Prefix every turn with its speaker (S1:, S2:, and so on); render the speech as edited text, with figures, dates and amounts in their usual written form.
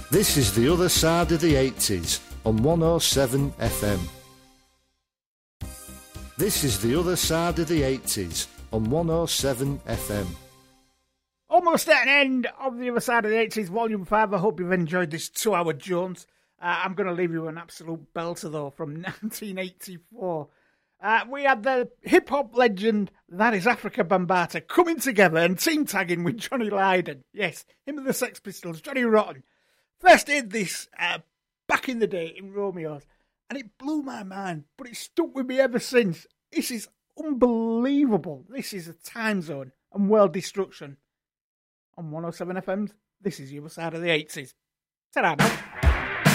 S1: This is the other side of the 80s on 107 FM. This is the other side of the 80s on 107 FM.
S2: Almost at an end of the other side of the 80s, Volume 5. I hope you've enjoyed this 2-hour Jones. I'm going to leave you an absolute belter, though, from 1984. We had the hip-hop legend, that is Africa Bambaataa, coming together and team tagging with Johnny Lydon. Yes, him and the Sex Pistols, Johnny Rotten. First did this back in the day in Romeo's, and it blew my mind, but it's stuck with me ever since. This is unbelievable. This is a time zone and world destruction. On 107 FM's, this is the other side of the 80s. Ta-da now.